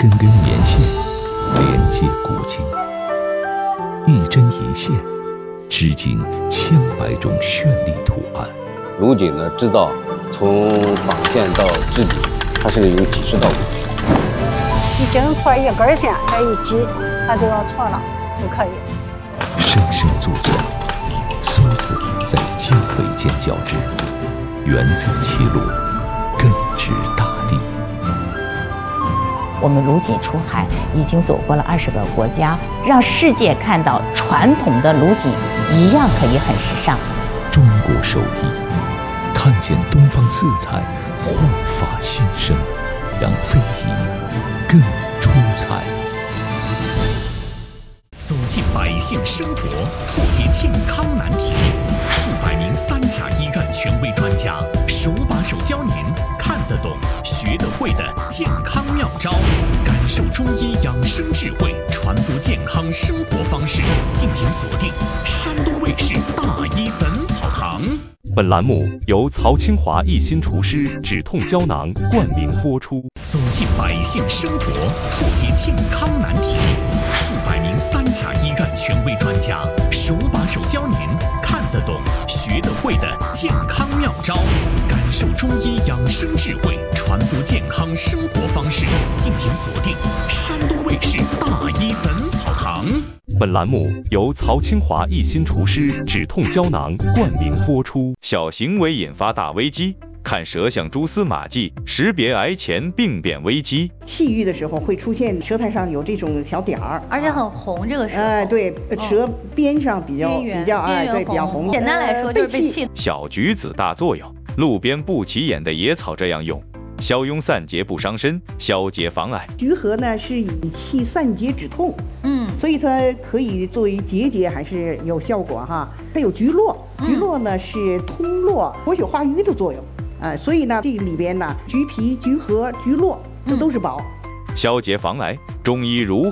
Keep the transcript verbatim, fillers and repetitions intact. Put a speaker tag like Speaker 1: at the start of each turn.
Speaker 1: 根根棉线连接古今，一针一线织进千百种绚丽图案。
Speaker 2: 炉井的制造，从纺线到制底，它是有几十道工序。
Speaker 3: 一针错一根线，再一挤，它就要错了，就可以。
Speaker 1: 生生铸造，梭子在经纬间交织，源自其路，根植大地。
Speaker 4: 我们卢锦出海已经走过了二十个国家，让世界看到传统的卢锦一样可以很时尚。
Speaker 1: 中国手艺，看见东方色彩，焕发新生，让非遗更出彩。
Speaker 5: 走进百姓生活，破解健康难题。数百名三甲医院权威专家手把手教您看得懂、学得会的健康妙招，感受中医养生智慧，传播健康生活方式。敬请锁定山东卫视大医本草堂。
Speaker 6: 本栏目由曹清华一心除湿止痛胶囊冠名播出。
Speaker 5: 走进百姓生活，破解健康难题。数百名三甲医院权威专家手把手教您看得懂、学得会的健康妙招，感受中医养生智慧，传播健康生活方式。敬请锁定山东卫视大医本草堂。
Speaker 6: 本栏目由曹清华一心除湿止痛胶囊冠名播出。
Speaker 7: 小行为引发大危机，看舌象蛛丝马迹，识别癌前病变危机。
Speaker 8: 气郁的时候会出现舌苔上有这种小点儿，
Speaker 9: 而且很红。这个时候，
Speaker 8: 哎、呃，对，舌边上比较、
Speaker 9: 哦、
Speaker 8: 比较哎，对，比较红。
Speaker 9: 简单来说就是被气。
Speaker 7: 小橘子大作用，路边不起眼的野草这样用，消痈散结不伤身，消结防癌。
Speaker 8: 橘核呢是引气散结止痛，嗯，所以它可以作为结节还是有效果哈。它有橘络，橘络呢、嗯、是通络、活血化瘀的作用。呃，所以呢，这里边呢，橘皮、橘核、橘络，这都是宝。
Speaker 7: 消结防癌，中医如